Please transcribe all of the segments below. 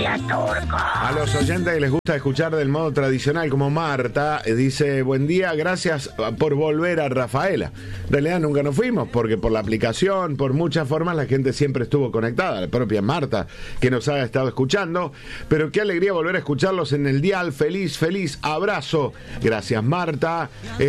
días, Turco. A los oyentes que les gusta escuchar del modo tradicional, como Marta, dice: buen día, gracias por volver a Rafaela. En realidad nunca nos fuimos, porque por la aplicación, por muchas formas, la gente siempre estuvo conectada. La propia Marta, que nos ha estado escuchando. Pero qué alegría volver a escucharlos en el dial. Feliz, feliz abrazo. Gracias, Marta.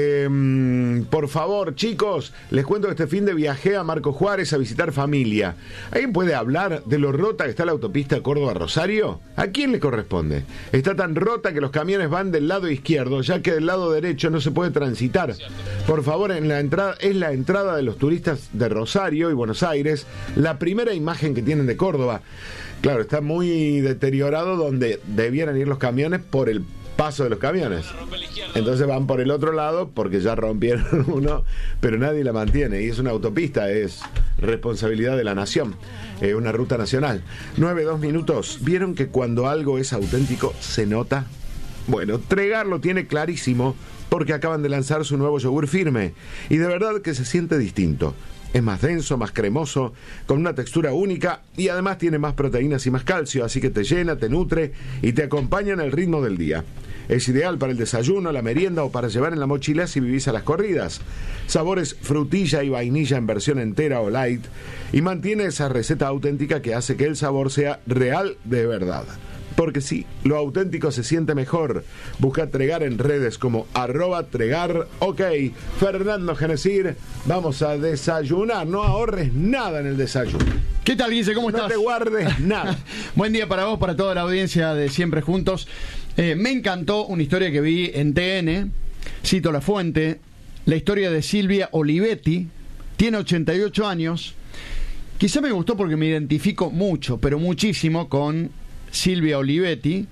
Por favor, chicos, les cuento que este fin de viajé a Marco Juárez a visitar familia. ¿Alguien puede hablar de lo rota que está la autopista Córdoba-Rosario? ¿A quién le corresponde? Está tan rota que los camiones van del lado izquierdo, ya que del lado derecho no se puede transitar. Por favor, en la entrada, es la entrada de los turistas de Rosario y Buenos Aires, la primera imagen que tienen de Córdoba. Claro, está muy deteriorado donde debieran ir los camiones por el paso de los camiones. Entonces van por el otro lado porque ya rompieron uno, pero nadie la mantiene. Y es una autopista, es responsabilidad de la nación, una ruta nacional. 9-2 minutos. ¿Vieron que cuando algo es auténtico se nota? Bueno, Tregar lo tiene clarísimo porque acaban de lanzar su nuevo yogur firme y de verdad que se siente distinto. Es más denso, más cremoso, con una textura única y además tiene más proteínas y más calcio, así que te llena, te nutre y te acompaña en el ritmo del día. Es ideal para el desayuno, la merienda o para llevar en la mochila si vivís a las corridas. Sabores frutilla y vainilla en versión entera o light y mantiene esa receta auténtica que hace que el sabor sea real de verdad. Porque sí, lo auténtico se siente mejor. Busca Tregar en redes como @Tregar. Ok, Fernando Genesir, vamos a desayunar. No ahorres nada en el desayuno. ¿Qué tal, Guille? ¿Cómo estás? No te guardes nada. Buen día para vos, para toda la audiencia de Siempre Juntos. Me encantó una historia que vi en TN, cito la fuente, la historia de Silvia Olivetti. Tiene 88 años. Quizá me gustó porque me identifico mucho, pero muchísimo con Silvia Olivetti,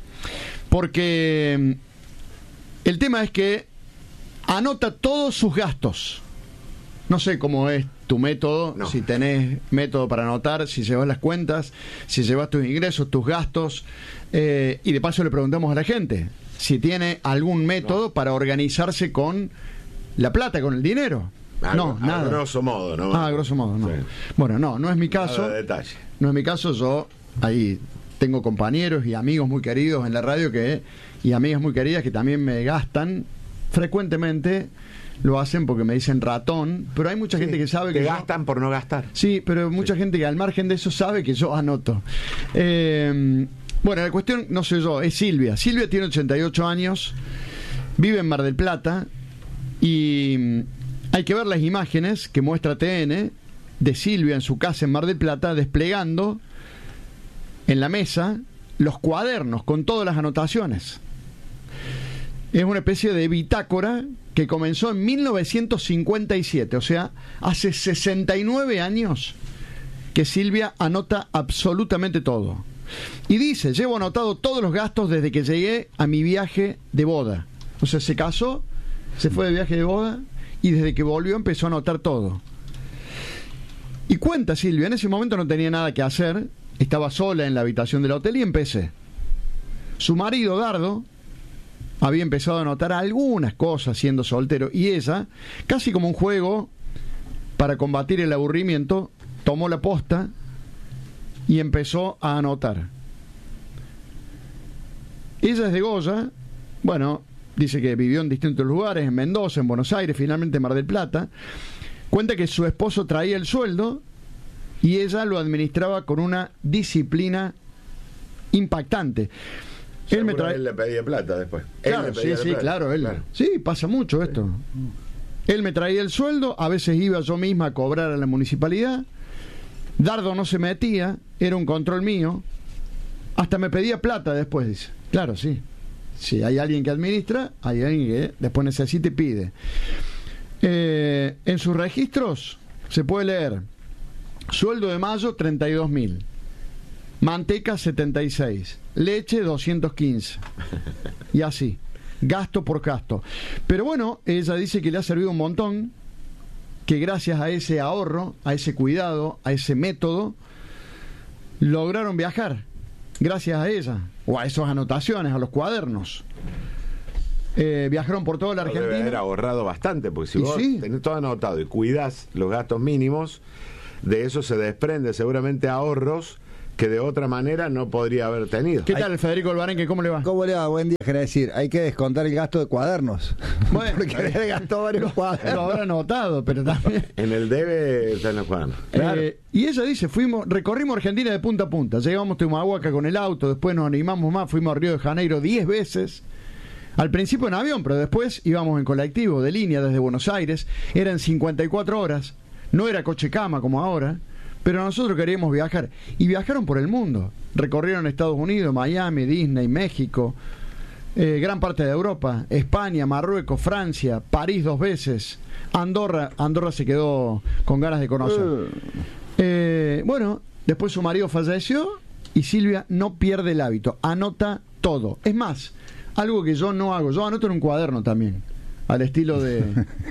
porque el tema es que anota todos sus gastos. No sé cómo es tu método, si tenés método para anotar, si llevas las cuentas, si llevas tus ingresos, tus gastos, y de paso le preguntamos a la gente si tiene algún método para organizarse con la plata, con el dinero. Nada. A grosso modo, ¿no? A grosso modo, no. Sí. Bueno, no es mi caso. Nada de detalle. No es mi caso, yo ahí tengo compañeros y amigos muy queridos en la radio y amigas muy queridas que también me gastan frecuentemente. Lo hacen porque me dicen ratón, pero hay mucha gente que sabe que gastan por no gastar. Sí, pero mucha gente que al margen de eso sabe que yo anoto. Bueno, la cuestión, no sé yo, es Silvia. Silvia tiene 88 años, vive en Mar del Plata y hay que ver las imágenes que muestra TN de Silvia en su casa en Mar del Plata desplegando en la mesa los cuadernos con todas las anotaciones. Es una especie de bitácora que comenzó en 1957, o sea, hace 69 años que Silvia anota absolutamente todo. Y dice: llevo anotado todos los gastos desde que llegué a mi viaje de boda. O sea, se casó, se fue de viaje de boda y desde que volvió empezó a anotar todo. Y cuenta Silvia, en ese momento no tenía nada que hacer, estaba sola en la habitación del hotel y empecé. Su marido, Dardo, había empezado a anotar algunas cosas siendo soltero y ella, casi como un juego para combatir el aburrimiento, tomó la posta y empezó a anotar. Ella es de Goya, bueno, dice que vivió en distintos lugares, en Mendoza, en Buenos Aires, finalmente en Mar del Plata. Cuenta que su esposo traía el sueldo y ella lo administraba con una disciplina impactante. Él le pedía plata después. Claro, sí, pasa mucho esto. Él me traía el sueldo, a veces iba yo misma a cobrar a la municipalidad. Dardo no se metía, era un control mío. Hasta me pedía plata después, dice. Claro, sí. Si hay alguien que administra, hay alguien que después necesita y pide. En sus registros se puede leer: sueldo de mayo 32.000, manteca 76, leche 215 y así, gasto por gasto. Pero bueno, ella dice que le ha servido un montón, que gracias a ese ahorro, a ese cuidado, a ese método, lograron viajar, gracias a ella, o a esas anotaciones, a los cuadernos. Viajaron por toda la Argentina. Debe haber ahorrado bastante, porque si vos tenés todo anotado y cuidás los gastos mínimos, de eso se desprende seguramente ahorros que de otra manera no podría haber tenido. ¿Qué tal, Federico Alvarenque? ¿Cómo le va? ¿Cómo le va? Buen día, quería decir. Hay que descontar el gasto de cuadernos. Bueno, porque le gastó varios cuadernos. Lo habrá notado, pero también. En el debe están los cuadernos. Claro. Y ella dice, recorrimos Argentina de punta a punta. Llegamos a Tumahuaca con el auto, después nos animamos más, fuimos a Río de Janeiro 10 veces. Al principio en avión, pero después íbamos en colectivo, de línea desde Buenos Aires. Eran 54 horas. No era coche-cama como ahora. Pero nosotros queríamos viajar. Y viajaron por el mundo. Recorrieron Estados Unidos, Miami, Disney, México, gran parte de Europa, España, Marruecos, Francia, París 2 veces, Andorra se quedó con ganas de conocer. Bueno, después su marido falleció y Silvia no pierde el hábito, anota todo. Es más, algo que yo no hago, yo anoto en un cuaderno también. Al estilo de...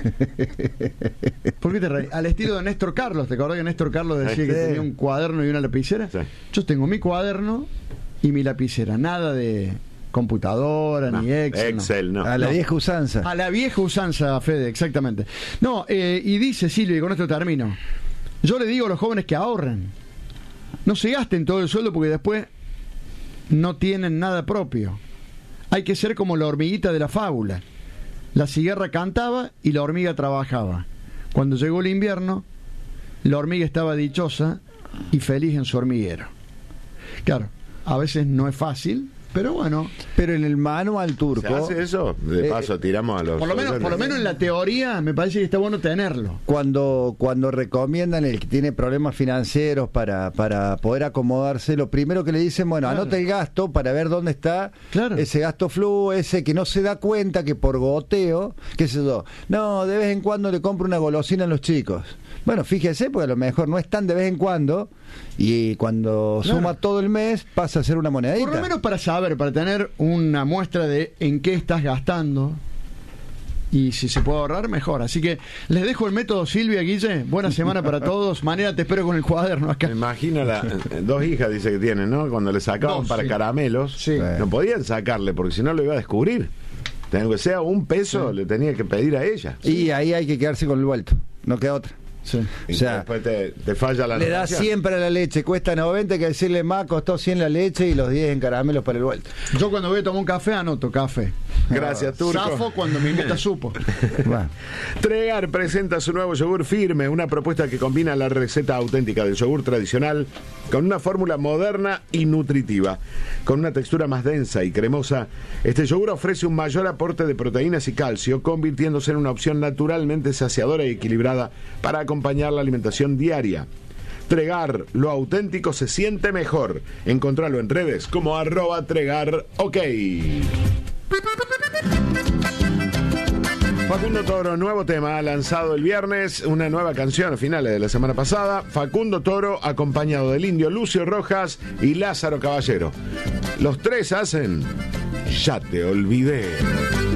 ¿Por qué te reís? Al estilo de Néstor Carlos. ¿Te acordás que Néstor Carlos decía que tenía un cuaderno y una lapicera? Sí. Yo tengo mi cuaderno y mi lapicera. Nada de computadora, ni Excel. No. A la vieja usanza. A la vieja usanza, Fede, exactamente. No, y dice Silvia, y con esto termino. Yo le digo a los jóvenes que ahorren. No se gasten todo el sueldo porque después no tienen nada propio. Hay que ser como la hormiguita de la fábula. La cigarra cantaba y la hormiga trabajaba. Cuando llegó el invierno, la hormiga estaba dichosa y feliz en su hormiguero. Claro, a veces no es fácil, pero bueno. Pero en el manual turco... ¿Se hace eso? De paso tiramos a los... Por lo menos en la teoría me parece que está bueno tenerlo. Cuando recomiendan el que tiene problemas financieros para poder acomodarse, lo primero que le dicen, bueno, claro, anota el gasto para ver dónde está, claro, ese gasto flujo, ese que no se da cuenta que por goteo, qué sé yo, no, de vez en cuando le compro una golosina a los chicos. Bueno, fíjese, porque a lo mejor no es tan de vez en cuando, y cuando suma todo el mes pasa a ser una monedita. Por lo menos para saber, para tener una muestra de en qué estás gastando, y si se puede ahorrar, mejor. Así que les dejo el método, Silvia, Guille. Buena semana para todos. Manera, te espero con el cuaderno acá. Me imagino dos hijas, dice que tienen, ¿no? Cuando le sacaban para caramelos, no podían sacarle, porque si no lo iba a descubrir. Aunque sea un peso, le tenía que pedir a ella. Y ahí hay que quedarse con el vuelto, no queda otra. Sí. O sea, después te falla la le da 100 para la leche, cuesta 90, hay que decirle más, costó 100 la leche y los 10 en caramelos para el vuelto. Yo cuando voy a tomar un café anoto café. Gracias, Turco. Zafo cuando me invita supo. Bueno. Tregar presenta su nuevo yogur Firme, una propuesta que combina la receta auténtica del yogur tradicional con una fórmula moderna y nutritiva. Con una textura más densa y cremosa, este yogur ofrece un mayor aporte de proteínas y calcio, convirtiéndose en una opción naturalmente saciadora y equilibrada para acompañar la alimentación diaria. Tregar, lo auténtico se siente mejor. Encontralo en redes como @tregarok. Facundo Toro, nuevo tema, lanzado el viernes, una nueva canción a finales de la semana pasada. Facundo Toro acompañado del Indio Lucio Rojas y Lázaro Caballero. Los tres hacen Ya te olvidé.